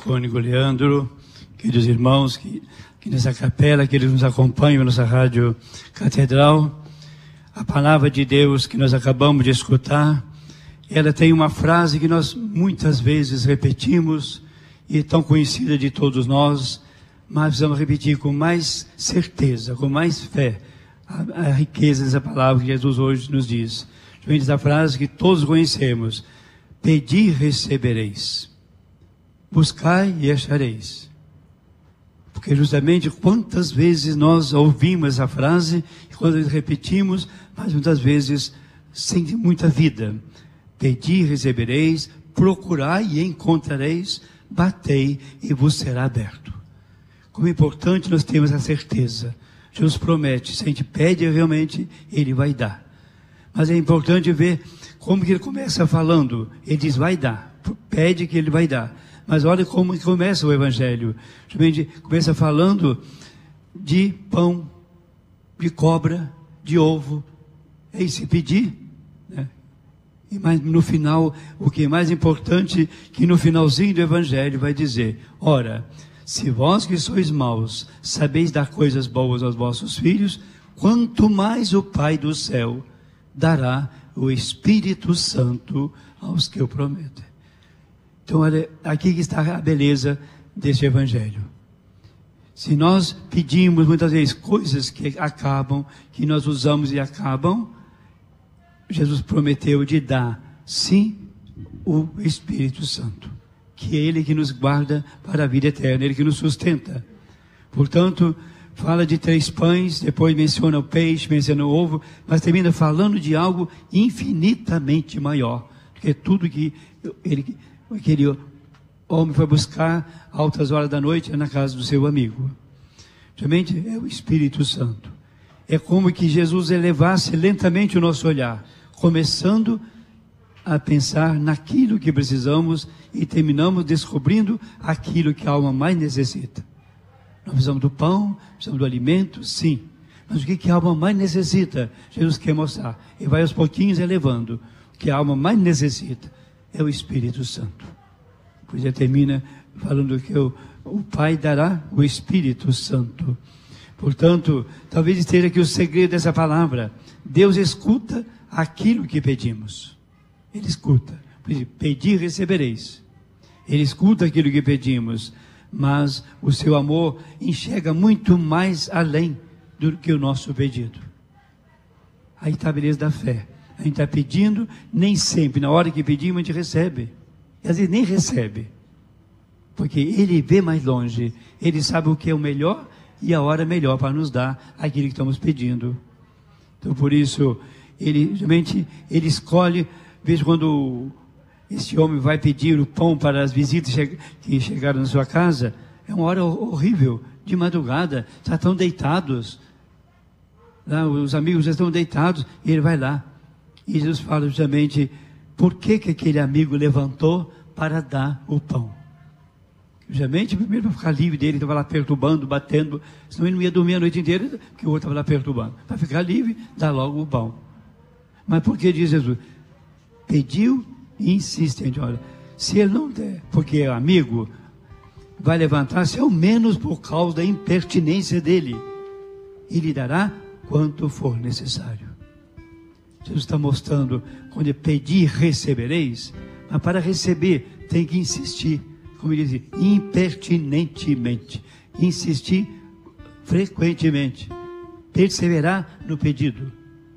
Cônigo Leandro, queridos irmãos que nessa capela, que eles nos acompanham na nossa rádio catedral. A palavra de Deus que nós acabamos de escutar, ela tem uma frase que nós muitas vezes repetimos e é tão conhecida de todos nós, mas precisamos repetir com mais certeza, com mais fé, a riqueza dessa palavra que Jesus hoje nos diz. Justamente essa frase que todos conhecemos: pedi e recebereis, buscai e achareis. Porque justamente quantas vezes nós ouvimos essa frase, e quando repetimos, mas muitas vezes sem muita vida. Pedi e recebereis, procurai e encontrareis, batei e vos será aberto. Como é importante nós termos a certeza. Jesus promete, se a gente pede realmente, Ele vai dar. Mas é importante ver como que Ele começa falando. Ele diz, vai dar, pede que Ele vai dar. Mas olha como começa o Evangelho. Justamente começa falando de pão, de cobra, de ovo. É isso, pedir. Né? E mas no final, o que é mais importante, que no finalzinho do Evangelho vai dizer, ora, se vós que sois maus, sabeis dar coisas boas aos vossos filhos, quanto mais o Pai do céu dará o Espírito Santo aos que o prometem. Então, olha, aqui que está a beleza deste Evangelho. Se nós pedimos muitas vezes coisas que acabam, que nós usamos e acabam, Jesus prometeu de dar, sim, o Espírito Santo, que é Ele que nos guarda para a vida eterna, Ele que nos sustenta. Portanto, fala de 3 pães, depois menciona o peixe, menciona o ovo, mas termina falando de algo infinitamente maior, porque tudo que aquele homem foi buscar altas horas da noite na casa do seu amigo. Realmente é o Espírito Santo. É como que Jesus elevasse lentamente o nosso olhar, começando a pensar naquilo que precisamos e terminamos descobrindo aquilo que a alma mais necessita. Nós precisamos do pão, precisamos do alimento, sim. Mas o que a alma mais necessita? Jesus quer mostrar. E vai aos pouquinhos elevando. O que a alma mais necessita é o Espírito Santo. Pois ele termina falando que o Pai dará o Espírito Santo. Portanto, talvez esteja aqui o segredo dessa palavra. Deus escuta aquilo que pedimos. Ele escuta. Pedi e recebereis. Ele escuta aquilo que pedimos. Mas o seu amor enxerga muito mais além do que o nosso pedido. Aí está a beleza da fé. A gente está pedindo, nem sempre, na hora que pedimos, a gente recebe. E às vezes nem recebe. Porque Ele vê mais longe. Ele sabe o que é o melhor e a hora melhor para nos dar aquilo que estamos pedindo. Então, por isso, Ele escolhe, veja quando este homem vai pedir o pão para as visitas que chegaram na sua casa, é uma hora horrível, de madrugada, já estão deitados. Lá, os amigos já estão deitados, e ele vai lá. E Jesus fala justamente, por que aquele amigo levantou para dar o pão? Justamente, primeiro para ficar livre dele, estava lá perturbando, batendo, senão ele não ia dormir a noite inteira, porque o outro estava lá perturbando. Para ficar livre, dá logo o pão. Mas por que diz Jesus? Pediu e insistente, olha, se ele não der, porque é amigo, vai levantar-se ao menos por causa da impertinência dele, e lhe dará quanto for necessário. Jesus está mostrando, quando pedir, recebereis, mas para receber, tem que insistir, como ele diz, impertinentemente, insistir frequentemente, perseverar no pedido.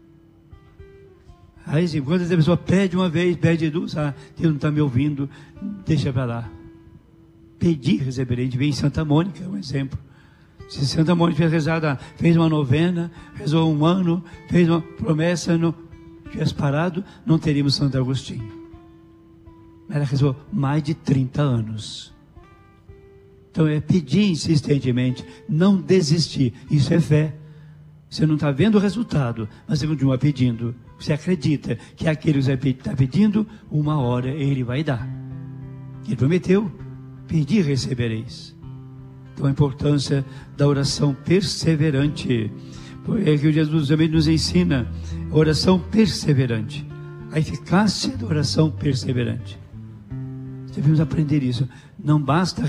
Aí, quando a pessoa pede uma vez, pede duas, Deus não está me ouvindo, deixa para lá. Pedir, receberei. A gente vê em Santa Mônica, um exemplo. Se Santa Mônica fez uma novena, rezou um ano, fez uma promessa, não tivesse parado, não teríamos Santo Agostinho. Ela rezou mais de 30 anos. Então é pedir insistentemente, não desistir. Isso é fé. Você não está vendo o resultado, mas você continua pedindo. Você acredita que aquele que você está pedindo, uma hora Ele vai dar. Ele prometeu, pedir recebereis. Então a importância da oração perseverante. É que Jesus também nos ensina a oração perseverante. A eficácia da oração perseverante. Devemos aprender isso. Não basta